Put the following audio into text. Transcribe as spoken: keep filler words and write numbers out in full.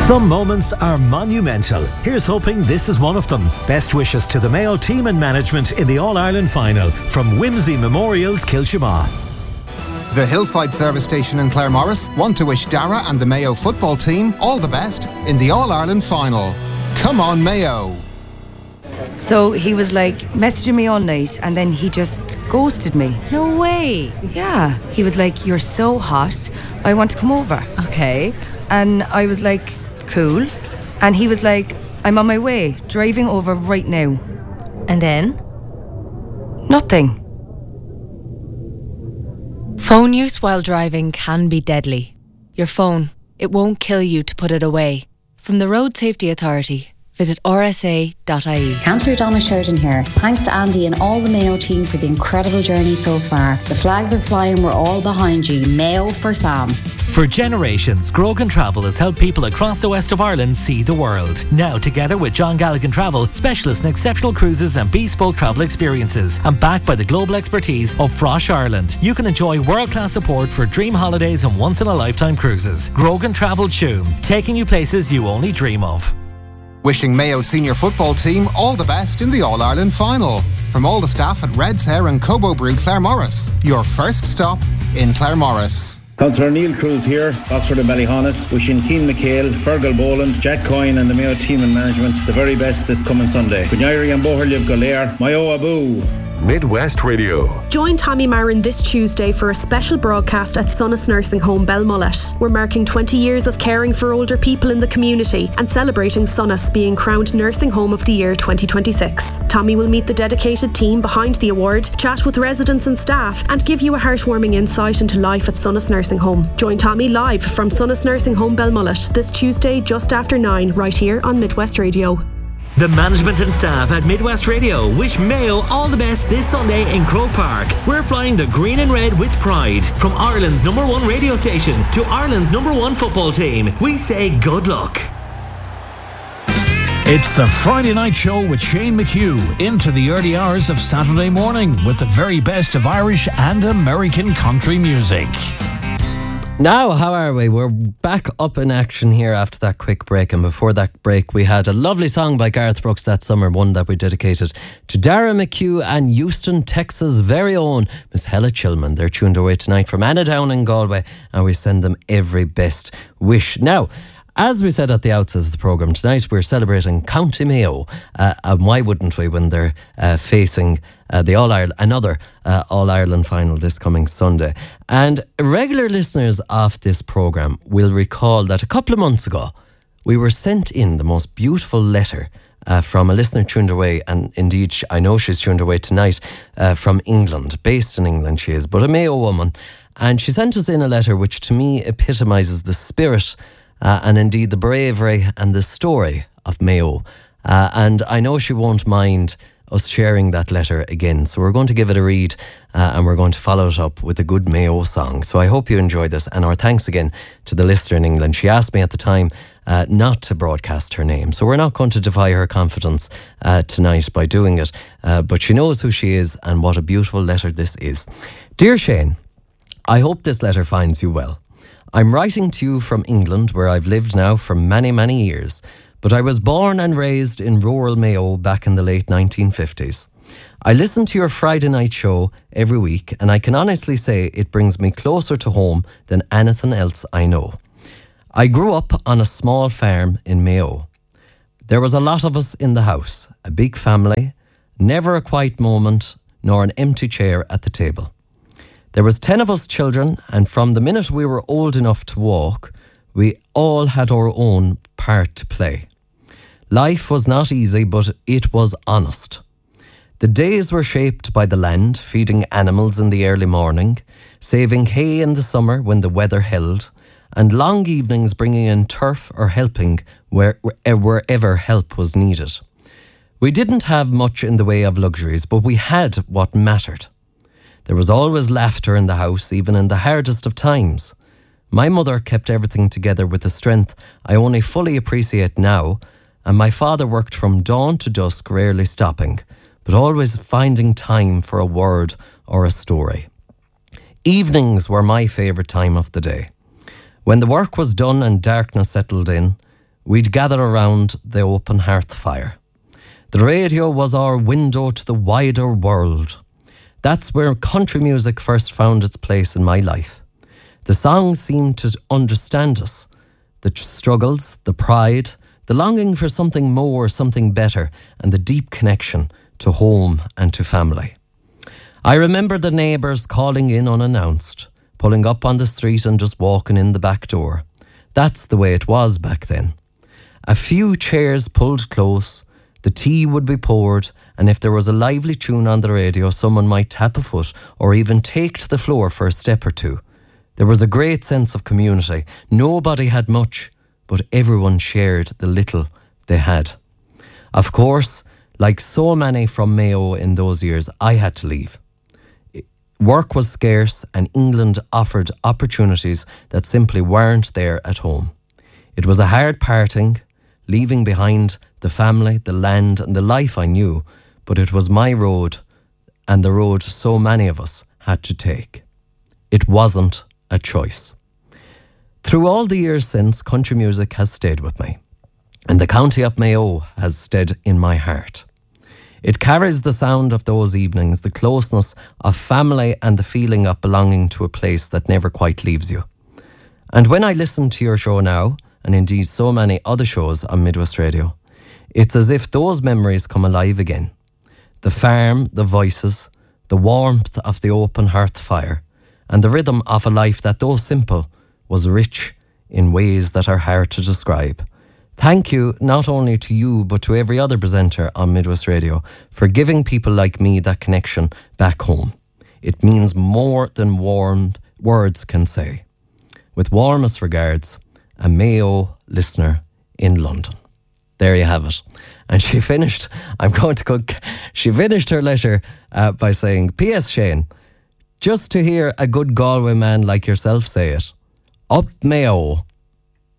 Some moments are monumental. Here's hoping this is one of them. Best wishes to the Mayo team and management in the All-Ireland final from Whimsy Memorials, Kilshamagh. The Hillside Service Station in Claremorris want to wish Dara and the Mayo football team all the best in the All-Ireland final. Come on, Mayo! So he was like messaging me all night and then he just ghosted me. No way. Yeah. He was like, "You're so hot, I want to come over." Okay. And I was like, "Cool." And he was like, "I'm on my way, driving over right now." And then? Nothing. Phone use while driving can be deadly. Your phone, it won't kill you to put it away. From the Road Safety Authority, visit r s a dot i e. Councillor Donna Sheridan here. Thanks to Andy and all the Mayo team for the incredible journey so far. The flags are flying, we're all behind you. Mayo for Sam. For generations, Grogan Travel has helped people across the west of Ireland see the world. Now, together with John Galligan Travel, specialists in exceptional cruises and bespoke travel experiences, and backed by the global expertise of Frosh Ireland, you can enjoy world-class support for dream holidays and once-in-a-lifetime cruises. Grogan Travel Tuam, taking you places you only dream of. Wishing Mayo senior football team all the best in the All-Ireland final. From all the staff at Red's Hair and Cobo Brew Claremorris, your first stop in Claremorris. Councillor Neil Cruz here, Oxford and Ballyhonus, wishing Keane McHale, Fergal Boland, Jack Coyne and the Mayo team and management the very best this coming Sunday. Gunyari and Boherliv Golair, Mayo Abu. Midwest Radio. Join Tommy Marin this Tuesday for a special broadcast at Sonas Nursing Home Belmullet. We're marking twenty years of caring for older people in the community and celebrating Sonas being crowned Nursing Home of the Year twenty twenty-six. Tommy will meet the dedicated team behind the award, chat with residents and staff, and give you a heartwarming insight into life at Sonas Nursing Home. Join Tommy live from Sonas Nursing Home Belmullet this Tuesday just after nine, right here on Midwest Radio. The management and staff at Midwest Radio wish Mayo all the best this Sunday in Croke Park. We're flying the green and red with pride. From Ireland's number one radio station to Ireland's number one football team, we say good luck. It's the Friday Night Show with Shane McHugh into the early hours of Saturday morning with the very best of Irish and American country music. Now, how are we? We're back up in action here after that quick break. And before that break, we had a lovely song by Gareth Brooks that summer, one that we dedicated to Dara McHugh and Houston, Texas' very own Miss Hella Chilman. They're tuned away tonight from Anna Down in Galway, and we send them every best wish. Now, as we said at the outset of the programme, tonight we're celebrating County Mayo. Uh, and why wouldn't we when they're uh, facing uh, the All-Ireland, another uh, All-Ireland final this coming Sunday. And regular listeners of this programme will recall that a couple of months ago, we were sent in the most beautiful letter uh, from a listener tuned away, and indeed I know she's tuned away tonight, uh, from England, based in England she is, but a Mayo woman. And she sent us in a letter which to me epitomises the spirit Uh, and indeed the bravery and the story of Mayo. Uh, and I know she won't mind us sharing that letter again. So we're going to give it a read uh, and we're going to follow it up with a good Mayo song. So I hope you enjoy this. And our thanks again to the listener in England. She asked me at the time uh, not to broadcast her name. So we're not going to defy her confidence uh, tonight by doing it. Uh, but she knows who she is and what a beautiful letter this is. Dear Shane, I hope this letter finds you well. I'm writing to you from England, where I've lived now for many, many years, but I was born and raised in rural Mayo back in the late nineteen fifties. I listen to your Friday night show every week, and I can honestly say it brings me closer to home than anything else I know. I grew up on a small farm in Mayo. There was a lot of us in the house, a big family, never a quiet moment, nor an empty chair at the table. There was ten of us children, and from the minute we were old enough to walk, we all had our own part to play. Life was not easy, but it was honest. The days were shaped by the land, feeding animals in the early morning, saving hay in the summer when the weather held, and long evenings bringing in turf or helping where, wherever help was needed. We didn't have much in the way of luxuries, but we had what mattered. There was always laughter in the house, even in the hardest of times. My mother kept everything together with a strength I only fully appreciate now, and my father worked from dawn to dusk, rarely stopping, but always finding time for a word or a story. Evenings were my favourite time of the day. When the work was done and darkness settled in, we'd gather around the open hearth fire. The radio was our window to the wider world. That's where country music first found its place in my life. The songs seemed to understand us, the struggles, the pride, the longing for something more, something better, and the deep connection to home and to family. I remember the neighbours calling in unannounced, pulling up on the street and just walking in the back door. That's the way it was back then. A few chairs pulled close, the tea would be poured, and if there was a lively tune on the radio, someone might tap a foot or even take to the floor for a step or two. There was a great sense of community. Nobody had much, but everyone shared the little they had. Of course, like so many from Mayo in those years, I had to leave. Work was scarce and England offered opportunities that simply weren't there at home. It was a hard parting, leaving behind the family, the land and the life I knew, but it was my road and the road so many of us had to take. It wasn't a choice. Through all the years since, country music has stayed with me, and the county of Mayo has stayed in my heart. It carries the sound of those evenings, the closeness of family and the feeling of belonging to a place that never quite leaves you. And when I listen to your show now, and indeed so many other shows on Midwest Radio, it's as if those memories come alive again. The farm, the voices, the warmth of the open hearth fire, and the rhythm of a life that, though simple, was rich in ways that are hard to describe. Thank you not only to you but to every other presenter on Midwest Radio for giving people like me that connection back home. It means more than warm words can say. With warmest regards, a Mayo listener in London. There you have it. And she finished, I'm going to cook, she finished her letter uh, by saying, P S Shane, just to hear a good Galway man like yourself say it, up Mayo.